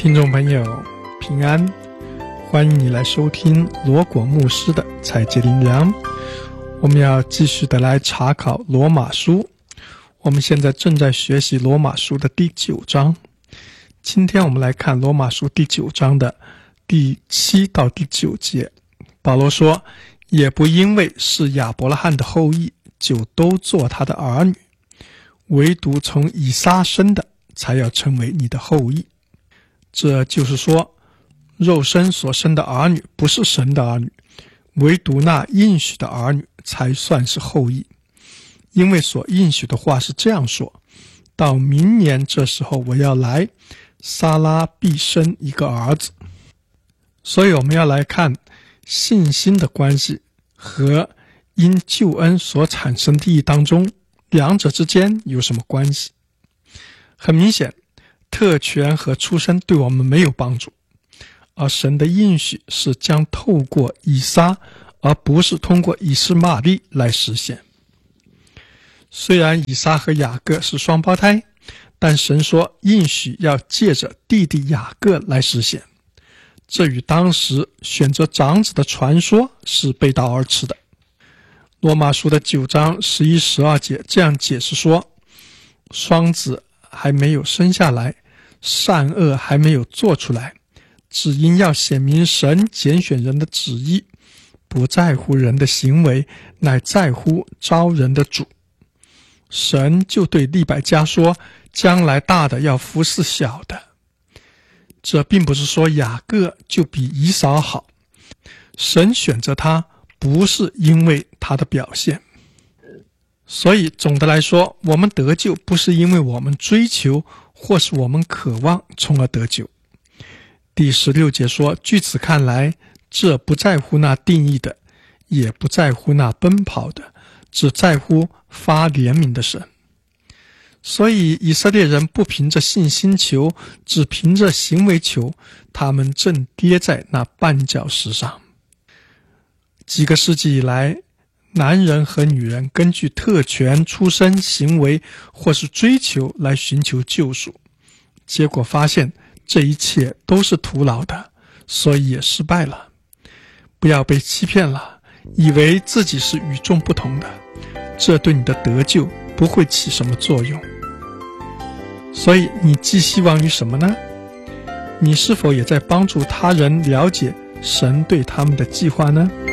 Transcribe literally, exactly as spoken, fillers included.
听众朋友平安，欢迎你来收听罗果牧师的采集灵粮。我们要继续的来查考罗马书，我们现在正在学习罗马书的第九章。今天我们来看罗马书第九章的第七到第九节。保罗说，也不因为是亚伯拉罕的后裔就都做他的儿女，唯独从以撒生的才要成为你的后裔。这就是说，肉身所生的儿女不是神的儿女，唯独那应许的儿女才算是后裔。因为所应许的话是这样说，到明年这时候我要来，撒拉必生一个儿子。所以我们要来看信心的关系和因救恩所产生的意义当中，两者之间有什么关系。很明显，特权和出生对我们没有帮助，而神的应许是将透过以撒而不是通过以实玛利来实现。虽然以撒和雅各是双胞胎，但神说应许要借着弟弟雅各来实现，这与当时选择长子的传说是背道而驰的。罗马书的九章十一、十二节这样解释说，双子还没有生下来，善恶还没有做出来，只因要显明神拣选人的旨意，不在乎人的行为，乃在乎招人的主。神就对利百加说，将来大的要服侍小的。这并不是说雅各就比以扫好，神选择他不是因为他的表现。所以总的来说，我们得救不是因为我们追求或是我们渴望从而得救。第十六节说，据此看来，这不在乎那定义的，也不在乎那奔跑的，只在乎发怜悯的神。所以以色列人不凭着信心求，只凭着行为求，他们正跌在那绊脚石上。几个世纪以来，男人和女人根据特权、出身、行为或是追求来寻求救赎，结果发现这一切都是徒劳的，所以也失败了。不要被欺骗了，以为自己是与众不同的，这对你的得救不会起什么作用。所以你寄希望于什么呢？你是否也在帮助他人了解神对他们的计划呢？